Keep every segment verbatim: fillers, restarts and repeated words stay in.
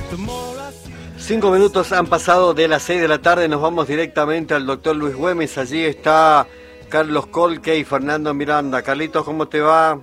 Cinco minutos han pasado de las seis de la tarde, nos vamos directamente al doctor Luis Güemes. Allí está Carlos Colque y Fernando Miranda. Carlitos, ¿cómo te va?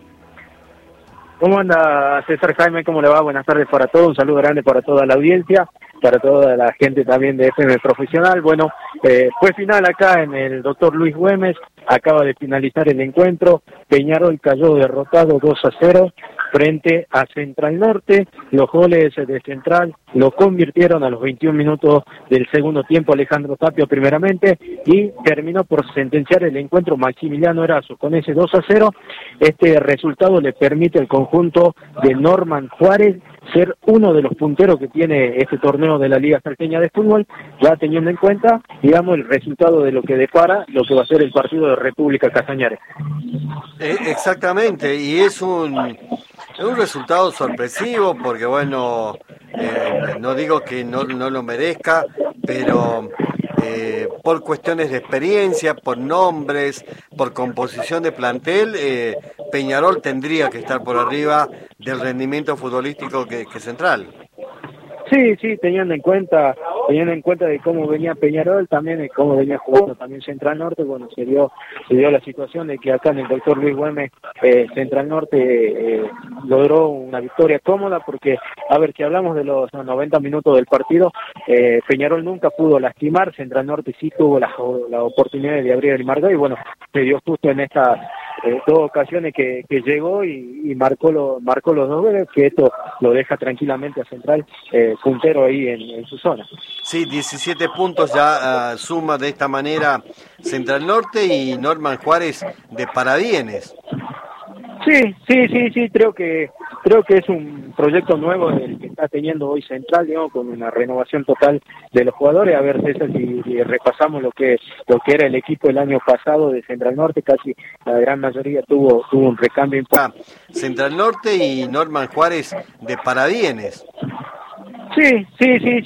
¿Cómo anda César Jaime? ¿Cómo le va? Buenas tardes para todos, un saludo grande para toda la audiencia, para toda la gente también de F M Profesional. Bueno, eh, fue final acá en el doctor Luis Güemes, acaba de finalizar el encuentro. Peñarol cayó derrotado dos a cero frente a Central Norte. Los goles de Central lo convirtieron a los veintiún minutos del segundo tiempo Alejandro Tapio primeramente, y terminó por sentenciar el encuentro Maximiliano Erazo con ese dos a cero. Este resultado le permite al conjunto de Norman Juárez ser uno de los punteros que tiene este torneo de la Liga Salteña de Fútbol, ya teniendo en cuenta, digamos, el resultado de lo que depara lo que va a ser el partido de República Castañares. Eh, exactamente, y es un, es un resultado sorpresivo porque, bueno, eh, no digo que no, no lo merezca, pero eh, por cuestiones de experiencia, por nombres, por composición de plantel, eh, Peñarol tendría que estar por arriba del rendimiento futbolístico que, que Central. Sí, sí, teniendo en cuenta, teniendo en cuenta de cómo venía Peñarol, también de cómo venía jugando también Central Norte. Bueno, se dio, se dio la situación de que acá en el doctor Luis Güemes, eh, Central Norte eh, logró una victoria cómoda, porque, a ver, si hablamos de los noventa minutos del partido, eh, Peñarol nunca pudo lastimar, Central Norte sí tuvo la, la oportunidad de abrir el marcador, y bueno, se dio justo en estas eh, dos ocasiones que, que llegó y, y marcó, lo, marcó los dos goles, que esto lo deja tranquilamente a Central eh, puntero ahí en, en su zona. Sí, diecisiete puntos ya uh, suma de esta manera Central Norte y Norman Juárez de parabienes. Sí, sí, sí, sí, creo que creo que es un proyecto nuevo el que está teniendo hoy Central, digamos, con una renovación total de los jugadores. A ver, César, si, si repasamos lo que lo que era el equipo el año pasado de Central Norte, casi la gran mayoría tuvo tuvo un recambio importante. Ah, Central Norte y Norman Juárez de parabienes. Sí, sí, sí,